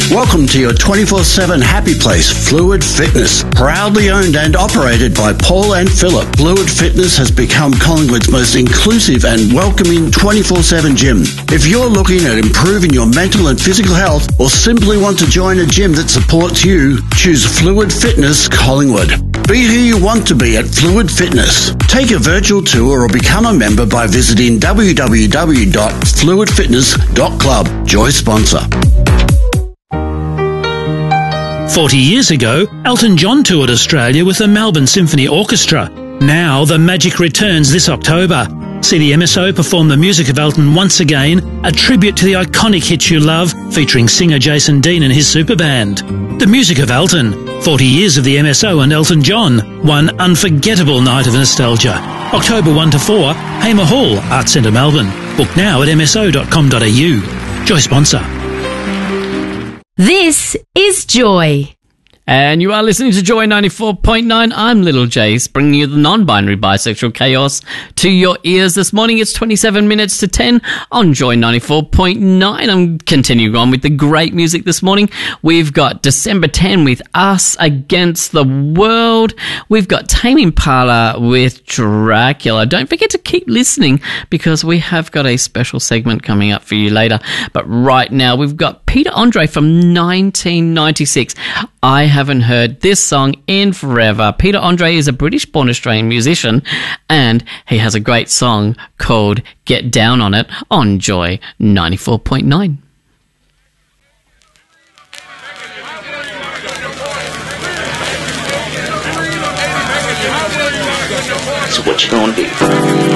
Welcome to your 24/7 happy place, Fluid Fitness. Proudly owned and operated by Paul and Philip, Fluid Fitness has become Collingwood's most inclusive and welcoming 24/7 gym. If you're looking at improving your mental and physical health or simply want to join a gym that supports you, choose Fluid Fitness Collingwood. Be who you want to be at Fluid Fitness. Take a virtual tour or become a member by visiting www.fluidfitness.club. Joy sponsor. 40 years ago, Elton John toured Australia with the Melbourne Symphony Orchestra. Now the magic returns this October. See the MSO perform the music of Elton once again, a tribute to the iconic hits you love, featuring singer Jason Dean and his super band. The music of Elton, 40 years of the MSO and Elton John, one unforgettable night of nostalgia. October 1 to 4, Hamer Hall, Arts Centre Melbourne. Book now at mso.com.au. Joy sponsor. This is Joy. And you are listening to Joy 94.9. I'm Little Jace, bringing you the non-binary bisexual chaos to your ears this morning. It's 27 minutes to 10 on Joy 94.9. I'm continuing on with the great music this morning. We've got December 10 with Us Against the World. We've got Tame Impala with Dracula. Don't forget to keep listening because we have got a special segment coming up for you later. But right now, we've got Peter Andre from 1996. I haven't heard this song in forever. Peter Andre is a British-born Australian musician, and he has a great song called Get Down on It on Joy 94.9. So what you gonna do?